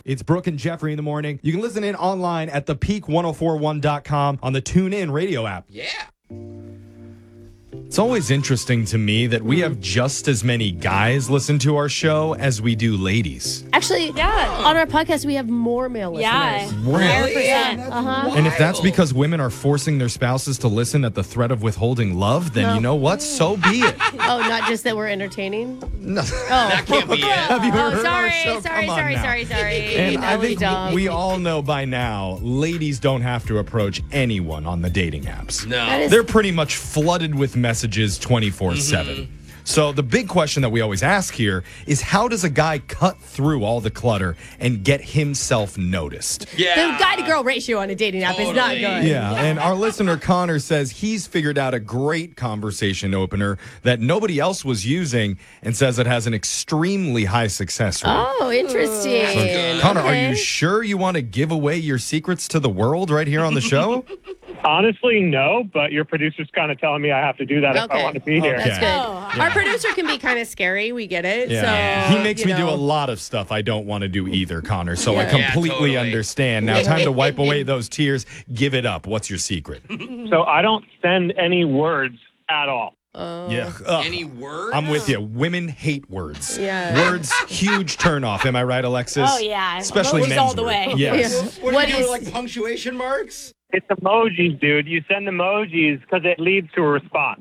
It's Brooke and Jeffrey in the morning. You can listen in online at thepeak1041.com on the TuneIn radio app. Yeah. It's always interesting to me that we have just as many guys listen to our show as we do ladies. Actually, on our podcast, we have more male listeners. Yeah. Really? 100%. And if that's because women are forcing their spouses to listen at the threat of withholding love, then you know what? So be it. Oh, not just that we're entertaining? No. That can't be it. Have you heard sorry, our show? sorry, Come on now. sorry. And That I was think dumb. we all know by now, ladies don't have to approach anyone on the dating apps. No. They're pretty much flooded with messages 24/7. So the big question that we always ask here is, how does a guy cut through all the clutter and get himself noticed? Yeah. The guy-to-girl ratio on a dating app is not Totally. good. Yeah, and our listener Connor says he's figured out a great conversation opener that nobody else was using and says it has an extremely high success rate. Oh, interesting. Connor, are Okay. you sure you want to give away your secrets to the world right here on the show? Honestly, no, but your producer's kind of telling me I have to do that if I want to be here. That's Okay. good. Our producer can be kind of scary. We get it. Yeah. So He makes me do a lot of stuff I don't want to do either, Connor. So I Yeah. completely totally. understand. Now, time to wipe away those tears. Give it up. What's your secret? So I don't send any words at all. Yeah. Ugh. Any words? I'm with you. Women hate words. Yeah. Words, huge turnoff. Am I right, Alexis? Oh, yeah. Especially Emojis men's all the words. way. Yes. What What do you do, is- like punctuation marks? It's emojis, dude. You send emojis because it leads to a response.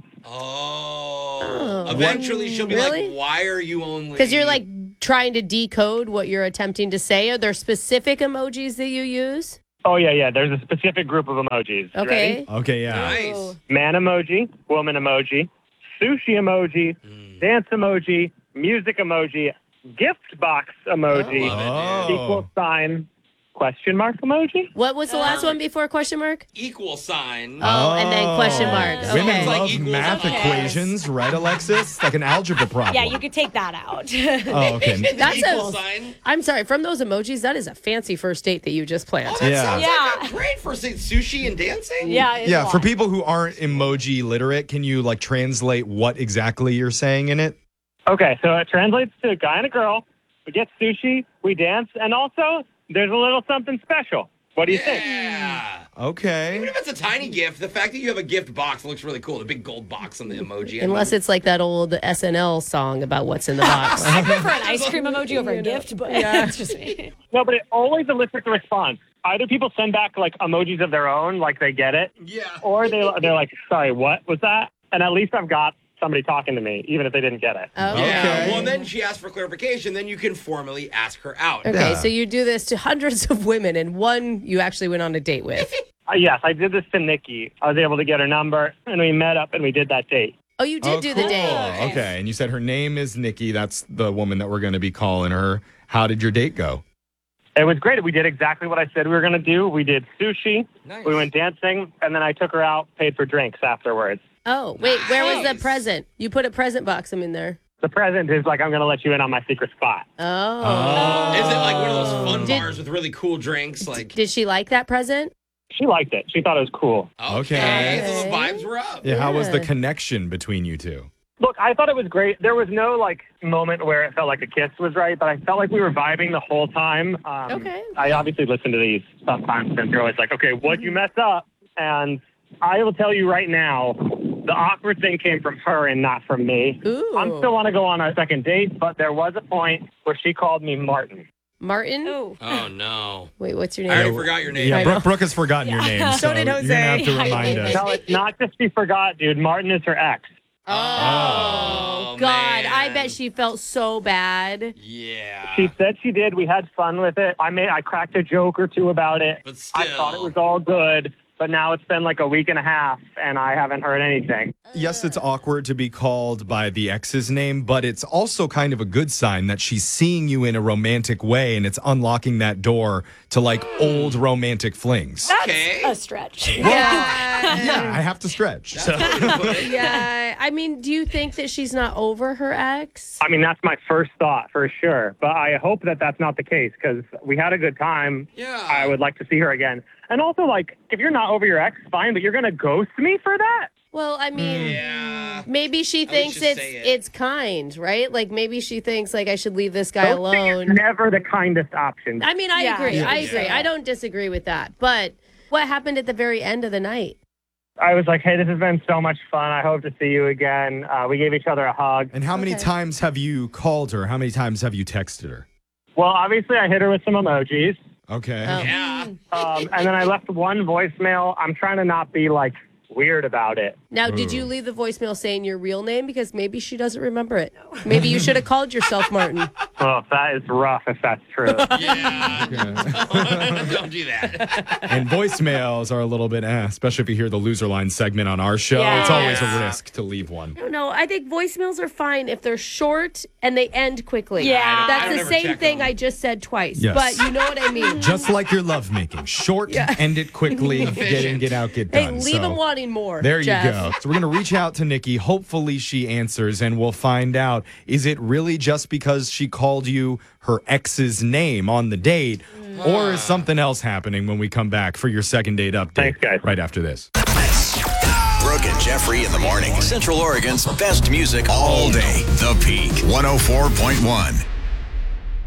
Oh. Eventually she'll be Really? like, why are you only... Because you're like trying to decode what you're attempting to say. Are there specific emojis that you use? Oh, yeah. There's a specific group of emojis. You Okay. ready? Okay, yeah. Nice. Man emoji, woman emoji, sushi emoji, dance emoji, music emoji, gift box emoji, Love it, equal sign, question mark emoji. What was the last one before question mark? Equal sign. Oh, and then question mark. Okay. Women Like love equals math okay. equations, right, Alexis? Like an algebra problem. Yeah, you could take that out. Oh, okay. That's Equal a, sign. I'm sorry, from those emojis, that is a fancy first date that you just planned. That Yeah. sounds Yeah. like a great first date. Sushi and dancing? Yeah. it's a Yeah, for lot. people who aren't emoji literate, can you like translate what exactly you're saying in it? Okay, so it translates to a guy and a girl. We get sushi, we dance, and also there's a little something special. What do you think? Yeah. Even Okay. if it's a tiny gift, the fact that you have a gift box looks really cool. The big gold box on the emoji. Unless it's like that old SNL song about what's in the box. I prefer an ice cream emoji over a gift, but it's just me. No, but it always elicits a response. Either people send back like emojis of their own, like they get it, Yeah. or they're like, sorry, what was that? And at least I've got somebody talking to me, even if they didn't get it. Okay. Yeah. Okay. Well, and then she asked for clarification. Then you can formally ask her out. Okay, Yeah. so you do this to hundreds of women, and one you actually went on a date with. Yes, I did this to Nikki. I was able to get her number, and we met up and we did that date. Oh, you did do the cool. date. Okay, and you said her name is Nikki. That's the woman that we're going to be calling her. How did your date go? It was great. We did exactly what I said we were going to do. We did sushi, Nice. we went dancing, and then I took her out, paid for drinks afterwards. Oh, wait, where was the Nice. present? You put a present box in there. The present is like, I'm going to let you in on my secret spot. Oh. Is it like one of those fun Did- bars with really cool drinks? Like, Did she like that present? She liked it. She thought it was cool. okay. So the Okay. vibes were up. Yeah, how was the Yeah. connection between you two? Look, I thought it was great. There was no like moment where it felt like a kiss was right, but I felt like we were vibing the whole time. Okay. I obviously listen to these sometimes, and they're always like, "Okay, what'd you mess up?" And I will tell you right now, the awkward thing came from her and not from me. Ooh. I'm still want to go on our second date, but there was a point where she called me Martin. Martin? Ooh. Oh, no. Wait, what's your I already name? forgot your name. Yeah, I know. Brooke has forgotten your name. So So did you're Jose. going to have to remind us. No, it's not just she forgot, dude. Martin is her ex. Oh, God. man. I bet she felt so bad. Yeah. She said she did. We had fun with it. I cracked a joke or two about it. But I still. thought it was all good, but now it's been like a week and a half, and I haven't heard anything. Yes, it's awkward to be called by the ex's name, but it's also kind of a good sign that she's seeing you in a romantic way and it's unlocking that door to like old romantic flings. Okay. A stretch. Yeah. Yeah, I have to stretch. So. Yeah. I mean, do you think that she's not over her ex? I mean, that's my first thought for sure, but I hope that that's not the case because we had a good time. Yeah. I would like to see her again. And also, like, if you're not over your ex, fine, but you're going to ghost me for that? Well, I mean, Yeah. maybe she would thinks just say it. it's kind, right? Like maybe she thinks like I should leave this guy Ghosting is alone. never the kindest option. I mean, I Yeah. agree. Yeah. I agree. I don't disagree with that. But what happened at the very end of the night? I was like, hey, this has been so much fun. I hope to see you again. We gave each other a hug. And how many Okay. times have you called her? How many times have you texted her? Well, obviously, I hit her with some emojis. Okay. Oh. Yeah. And then I left one voicemail. I'm trying to not be like weird about it. Now, did you leave the voicemail saying your real name? Because maybe she doesn't remember it. Maybe you should have called yourself Martin. Oh, that is rough if that's true. Yeah. Don't do that. And voicemails are a little bit, especially if you hear the loser line segment on our show. Yeah. It's always a risk to leave one. No, I think voicemails are fine if they're short and they end quickly. Yeah. I That's don't the ever same check thing them. I just said twice. Yes. But you know what I mean. Just like your lovemaking. Short, end it quickly, get in, get out, get Hey, done. leave So, them wanting more. there you Jeff. go. So we're going to reach out to Nikki. Hopefully she answers and we'll find out. Is it really just because she called you her ex's name on the date? Or is something else happening when we come back for your second date update? Thanks, guys. Right after this. Brooke and Jeffrey in the morning. Central Oregon's best music all day. The Peak 104.1.